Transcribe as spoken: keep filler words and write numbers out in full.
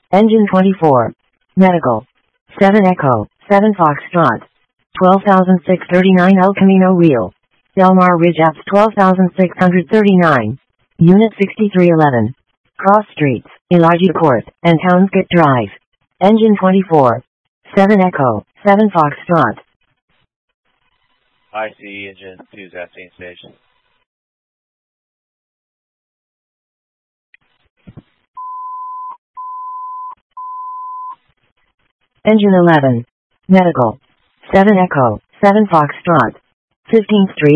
Engine twenty-four. Medical. seven Echo, seven Foxtrot. twelve thousand six hundred thirty-nine El Camino Real. Del Mar Ridge Apps twelve thousand six hundred thirty-nine. Unit sixty-three eleven. Cross Streets, Elijah Court, and Townsgate Drive. Engine twenty-four. seven Echo, seven Foxtrot. I C engine two's at same station. Engine eleven. Medical. seven Echo, seven Foxtrot. fifteenth Street.